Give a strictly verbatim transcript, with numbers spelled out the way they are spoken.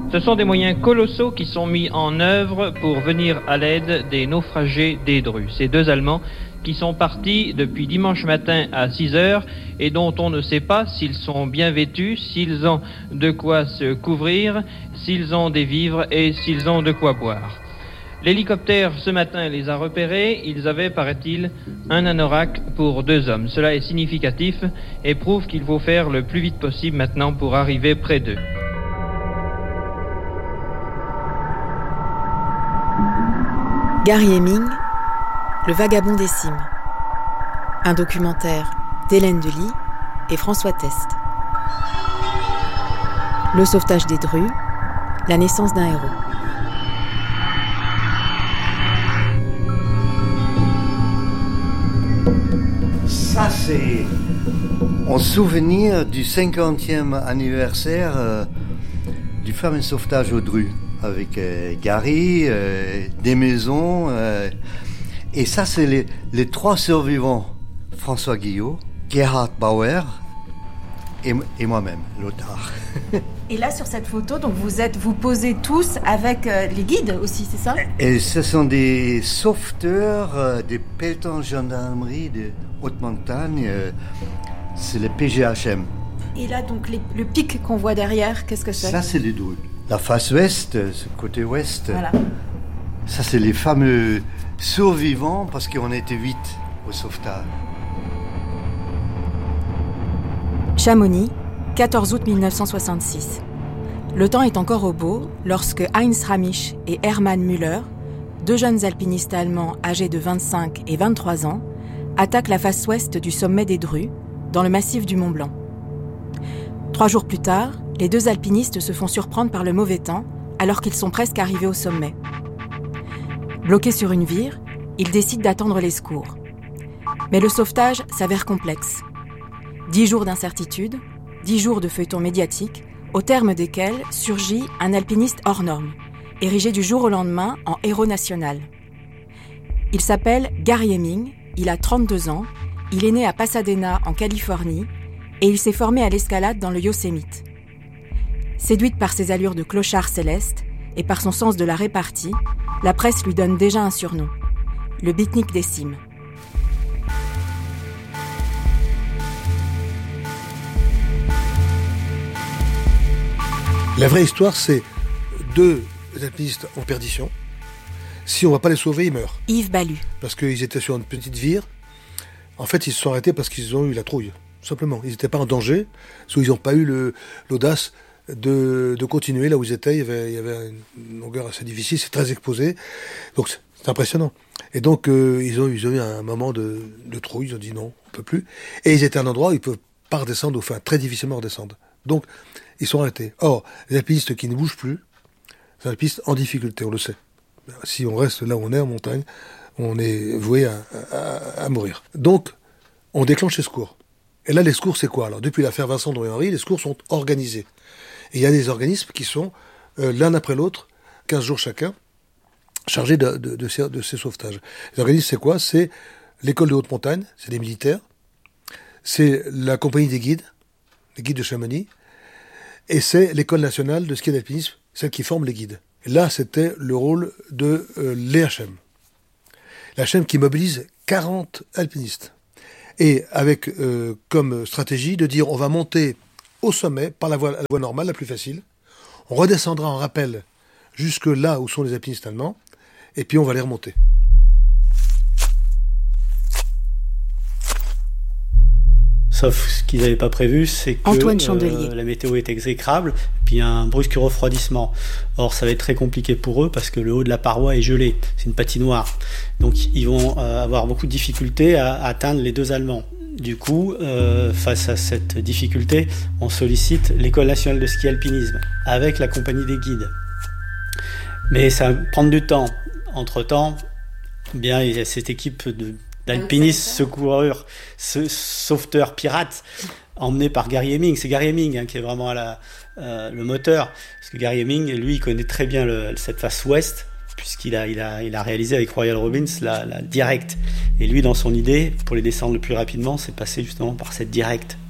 Ce sont des moyens colossaux qui sont mis en œuvre pour venir à l'aide des naufragés des Drus. Ces deux Allemands qui sont partis depuis dimanche matin à six heures et dont on ne sait pas s'ils sont bien vêtus, s'ils ont de quoi se couvrir, s'ils ont des vivres et s'ils ont de quoi boire. L'hélicoptère, ce matin, les a repérés. Ils avaient, paraît-il, un anorak pour deux hommes. Cela est significatif et prouve qu'il faut faire le plus vite possible maintenant pour arriver près d'eux. Gary Heming, Le vagabond des cimes. Un documentaire d'Hélène Delis et François Test. Le sauvetage des Drus, la naissance d'un héros. Ça, c'est en souvenir du cinquantième anniversaire euh, du fameux sauvetage aux Drus, avec euh, Gary, euh, des maisons. Euh, et ça, c'est les, les trois survivants. François Guillot, Gerhard Bauer et, et moi-même, Lothar. Et là, sur cette photo, donc vous êtes, vous posez tous avec euh, les guides aussi, c'est ça ? Et ce sont des sauveteurs, euh, des pelletons gendarmerie de haute montagne. Euh, c'est le P G H M. Et là, donc, les, le pic qu'on voit derrière, qu'est-ce que c'est ? Ça, c'est les Drus. La face ouest, ce côté ouest. Voilà. Ça, c'est les fameux survivants, parce qu'on était huit au sauvetage. Chamonix, quatorze août mille neuf cent soixante-six. Le temps est encore au beau lorsque Heinz Ramisch et Hermann Müller, deux jeunes alpinistes allemands âgés de vingt-cinq et vingt-trois ans, attaquent la face ouest du sommet des Drus, dans le massif du Mont Blanc. Trois jours plus tard, les deux alpinistes se font surprendre par le mauvais temps alors qu'ils sont presque arrivés au sommet. Bloqués sur une vire, ils décident d'attendre les secours. Mais le sauvetage s'avère complexe. Dix jours d'incertitude, dix jours de feuilleton médiatique, au terme desquels surgit un alpiniste hors norme, érigé du jour au lendemain en héros national. Il s'appelle Gary Heming, il a trente-deux ans, il est né à Pasadena en Californie et il s'est formé à l'escalade dans le Yosemite. Séduite par ses allures de clochard céleste et par son sens de la répartie, la presse lui donne déjà un surnom, le beatnik des cimes. La vraie histoire, c'est deux alpinistes en perdition. Si on ne va pas les sauver, ils meurent. Yves Ballu. Parce qu'ils étaient sur une petite vire. En fait, ils se sont arrêtés parce qu'ils ont eu la trouille, simplement. Ils n'étaient pas en danger, soit ils n'ont pas eu le, l'audace de, de continuer là où ils étaient. Il y avait, il y avait une longueur assez difficile, c'est très exposé. Donc, c'est, c'est impressionnant. Et donc, euh, ils, ont, ils ont eu un moment de, de trouille. Ils ont dit non, on ne peut plus. Et ils étaient à un endroit où ils ne peuvent pas redescendre, enfin, très difficilement redescendre. Donc, ils sont arrêtés. Or, les alpinistes qui ne bougent plus, c'est des alpinistes en difficulté, on le sait. Si on reste là où on est, en montagne, on est voué à, à, à mourir. Donc, on déclenche les secours. Et là, les secours, c'est quoi ? Alors, depuis l'affaire Vincent Drouet-Henry, les secours sont organisés. Et il y a des organismes qui sont, euh, l'un après l'autre, quinze jours chacun, chargés de, de, de, ces, de ces sauvetages. Les organismes, c'est quoi ? C'est l'école de haute montagne, c'est des militaires, c'est la compagnie des guides, les guides de Chamonix, et c'est l'école nationale de ski et d'alpinisme, celle qui forme les guides. Et là, c'était le rôle de euh, l'E H M. L'E H M qui mobilise quarante alpinistes. Et avec euh, comme stratégie de dire on va monter au sommet par la voie, la voie normale, la plus facile. On redescendra en rappel jusque là où sont les alpinistes allemands. Et puis on va les remonter. Sauf ce qu'ils n'avaient pas prévu, c'est que euh, la météo est exécrable, puis un brusque refroidissement. Or, ça va être très compliqué pour eux parce que le haut de la paroi est gelé, c'est une patinoire. Donc, ils vont euh, avoir beaucoup de difficultés à, à atteindre les deux Allemands. Du coup, euh, face à cette difficulté, on sollicite l'École nationale de ski alpinisme avec la compagnie des guides. Mais ça va prendre du temps. Entre-temps, eh bien, il y a cette équipe de d'alpinistes, secoureurs, ce, sauveteurs, pirates, emmenés par Gary Heming. C'est Gary Heming hein, qui est vraiment à la, euh, le moteur. Parce que Gary Heming, lui, il connaît très bien le, cette face ouest, puisqu'il a, il a, il a réalisé avec Royal Robbins la, la directe. Et lui, dans son idée, pour les descendre le plus rapidement, c'est passé justement par cette directe.